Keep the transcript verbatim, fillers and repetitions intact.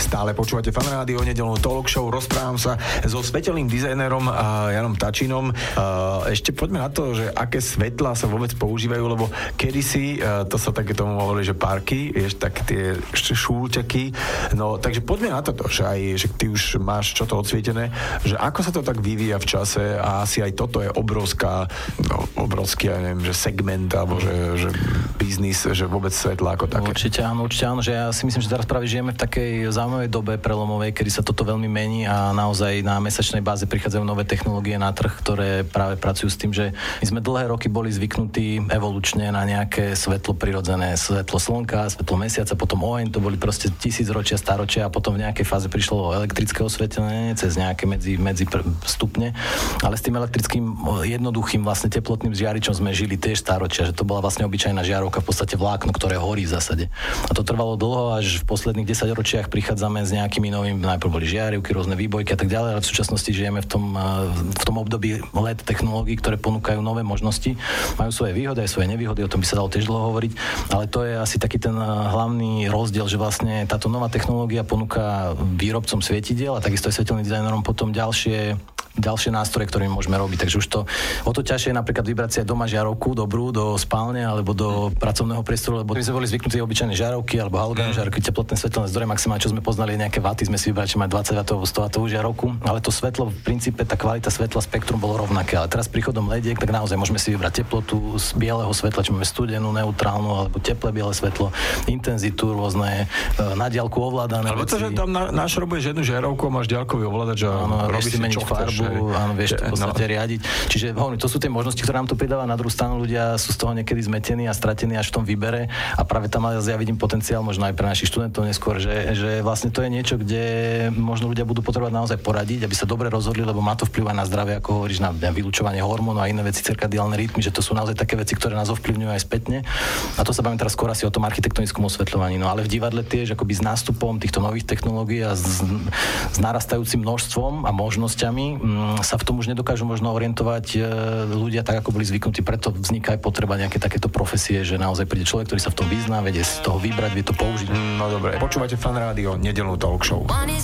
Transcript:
Stále počúvate Fan Rádio, nedeľnú talk show, rozprávam sa so svetelným dizajnerom a Janom Tačinom. Ešte poďme na to, že aké svetlá sa vôbec používajú, lebo kedysi, to sa také tomu hovorili, že parky, vieš, tak tie šúľťaky. No, takže poďme na toto, že aj, že ty už máš čo to odsvietené, že ako sa to tak vyvíja v čase a asi aj toto je obrovská, no, obrovský, ja neviem, že segment, alebo že, že biznis, že vôbec svetla ako také. Určite áno, určite áno, že ja si myslím, že teraz práve žijeme v takej zaujímavej dobe prelomovej, kedy sa toto veľmi mení a naozaj na mesačnej báze prichádzajú nové technológie na trh, ktoré práve pracujú s tým, že my sme dlhé roky boli zvyknutí evolučne na nejaké svetlo prirodzené, svetlo slnka, svetlo mesiaca, potom oheň, to boli proste tisícročia, staročia a potom v nejakej fáze prišlo elektrické osvetlenie cez nejaké medzi, medzi stupne, ale s tým elektrickým jednoduchým vlastne teplotným žiaričom sme žili tiež staročia, že to bola vlastne obyčajná žiarovka, v podstate vlákno, ktoré horí v zásade. A to trvalo dlho, až v posledných desaťročiach prichádzame s nejakými novými, najprv boli žiarivky, rôzne výbojky a tak ďalej, ale v súčasnosti žijeme v tom, v tom období el é dé technológií, ktoré ponúkajú nové možnosti. Majú svoje výhody aj svoje nevýhody, o tom by sa dalo tiež dlho hovoriť, ale to je asi taký ten hlavný rozdiel, že vlastne táto nová technológia ponúka výrobcom svietidiel a takisto aj svetelným dizajnerom potom ďalšie ďalšie nástroje, ktorými môžeme robiť. Takže už to o to ťažšie je napríklad vybrať si aj doma žiarovku dobrú do spálne alebo do pracovného priestoru, lebo my sme boli zvyknutí obyčajné žiarovky alebo halogénne žiarovky, teplotné svetelné zdroje, maximálne čo sme poznali nejaké vaty, sme si vybrali, že má dvadsať wattov, sto wattov žiarovku, ale to svetlo v princípe tá kvalita svetla spektrum bolo rovnaké, ale teraz príchodom lediek, tak naozaj môžeme si vybrať teplotu z bieleho svetla, či máme studenú, neutrálnu alebo teplé biele svetlo, intenzitu, rôzne na diaľku ovládané. Ale to, že tam na, našrobuješ jednu žiarovku a máš diaľkový ovládač a robíš si čo chceš. Áno, vieš to v podstate no. riadiť. Čiže hovorím, to sú tie možnosti, ktoré nám to pridáva. Na druhú stranu ľudia sú z toho niekedy zmetení a stratení až v tom výbere a práve tam ja vidím potenciál možno aj pre našich študentov neskôr, že, že vlastne to je niečo, kde možno ľudia budú potrebovať naozaj poradiť, aby sa dobre rozhodli, lebo má to vplyv aj na zdravie, ako hovoríš, na vylučovanie hormónov a iné veci, cirkadiálne rytmy, že to sú naozaj také veci, ktoré nás ovplyvňujú aj spätne. A to sa bavím teraz skôr asi o tom architektonickom osvetľovaní. No ale v divadle tiež akoby s nástupom týchto nových technológií a s, s narastajúcim množstvom a možnosťami m, sa v tom už nedokážu možno orientovať ľudia tak, ako boli zvyknutí. Preto vzniká aj potreba nejaké takéto profesie, že naozaj príde človek, ktorý sa v tom vyzná, vedie z toho vybrať, vie to použiť. No dobre, počúvate Fan Rádio, nedeľnú talk show.